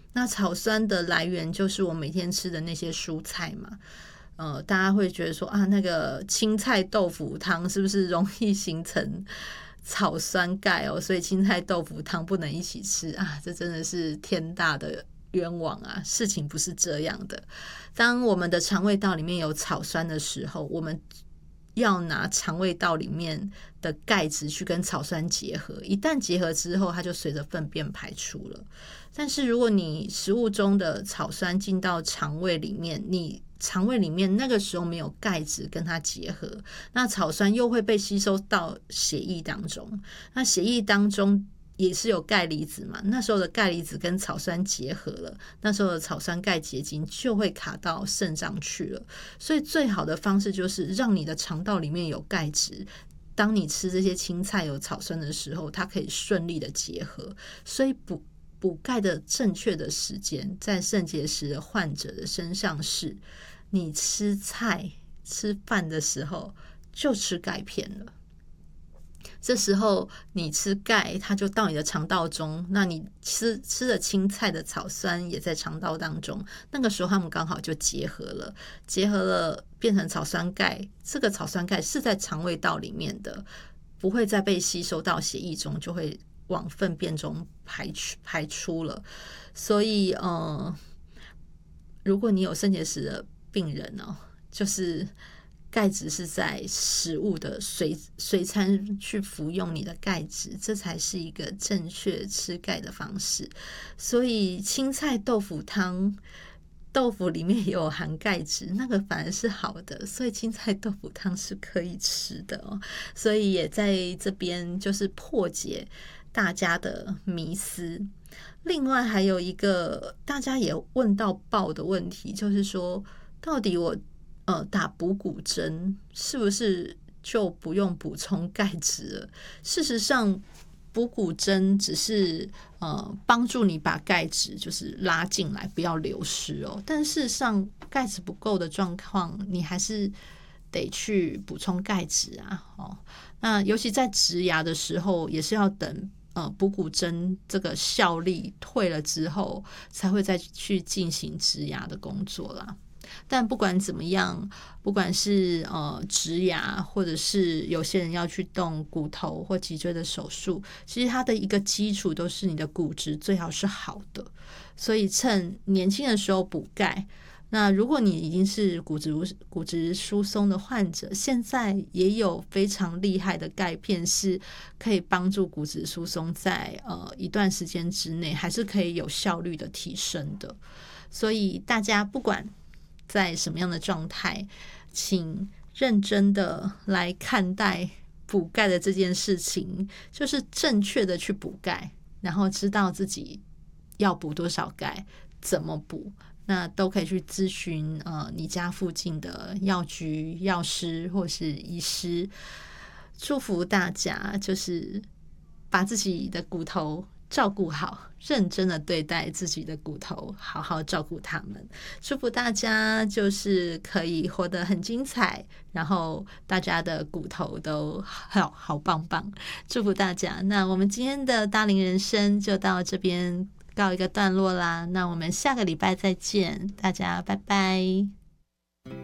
那草酸的来源就是我每天吃的那些蔬菜嘛。大家会觉得说啊，那个青菜豆腐汤是不是容易形成草酸钙哦？所以青菜豆腐汤不能一起吃啊，这真的是天大的冤枉啊！事情不是这样的。当我们的肠胃道里面有草酸的时候，我们要拿肠胃道里面的钙质去跟草酸结合，一旦结合之后，它就随着粪便排出了。但是如果你食物中的草酸进到肠胃里面，你肠胃里面那个时候没有钙质跟它结合，那草酸又会被吸收到血液当中，那血液当中也是有钙离子嘛，那时候的钙离子跟草酸结合了，那时候的草酸钙结晶就会卡到肾脏去了。所以最好的方式就是让你的肠道里面有钙质，当你吃这些青菜有草酸的时候，它可以顺利的结合。所以补钙的正确的时间在肾结石的患者的身上是你吃菜吃饭的时候就吃钙片了，这时候你吃钙它就到你的肠道中，那你吃的青菜的草酸也在肠道当中，那个时候它们刚好就结合了变成草酸钙，这个草酸钙是在肠胃道里面的，不会再被吸收到血液中，就会往粪便中排出了。所以如果你有肾结石的病人哦，就是钙质是在食物的随餐去服用你的钙质，这才是一个正确吃钙的方式。所以青菜豆腐汤，豆腐里面也有含钙质，那个反而是好的，所以青菜豆腐汤是可以吃的哦。所以也在这边就是破解大家的迷思。另外还有一个大家也问到爆的问题，就是说到底我打补骨针是不是就不用补充钙质了？事实上补骨针只是帮助你把钙质就是拉进来，不要流失哦。但事实上钙质不够的状况，你还是得去补充钙质啊。那尤其在植牙的时候，也是要等补骨针这个效力退了之后，才会再去进行植牙的工作啦。但不管怎么样，不管是植牙，或者是有些人要去动骨头或脊椎的手术，其实它的一个基础都是你的骨质最好是好的，所以趁年轻的时候补钙。那如果你已经是骨质疏松的患者，现在也有非常厉害的钙片是可以帮助骨质疏松在一段时间之内还是可以有效率的提升的。所以大家不管在什么样的状态，请认真的来看待补钙的这件事情，就是正确的去补钙，然后知道自己要补多少钙，怎么补，那都可以去咨询你家附近的药局、药师或是医师。祝福大家就是把自己的骨头照顾好，认真的对待自己的骨头，好好照顾他们。祝福大家就是可以活得很精彩，然后大家的骨头都好棒棒。祝福大家。那我们今天的大龄人生就到这边告一个段落啦，那我们下个礼拜再见，大家拜拜。